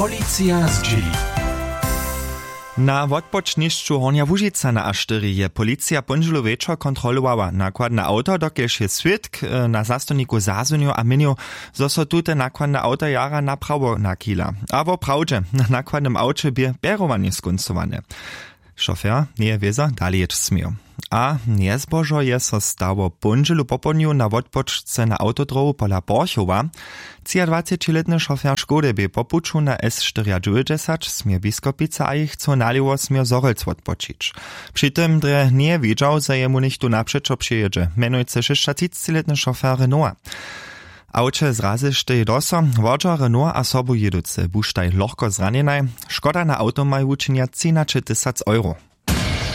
Policja zdzieli. Na odpočnišću Hornja Łužica na A4 je policja ponželu večer kontrolowała nakładne auto, dokiež je switk na zastojniku zazunju a minju, zo so tute nakładne auto jara na prawo nakila. A wo prawdźe, na nakładnym aucie bie berowanie skoncowane. Šofer nie wieza dalej smieł. A niezbożo je so stało ponželu popodniu na odpočce na autodrogu pola Borchowa. 23-letny šofer Škody by po puču na S490 smie Biskopica a ich co naliwo smie Zorelc odpočić. Przy tym dre nie widział, że jemu nichtu naprzeczo przyjedzie. Menujce 36-letny šofer Renault. Auče zrazište doso, vodža Renault a sobu jeduce, buštaj lohko zranjenaj, škoda na auto maj učinja 13 000 euro.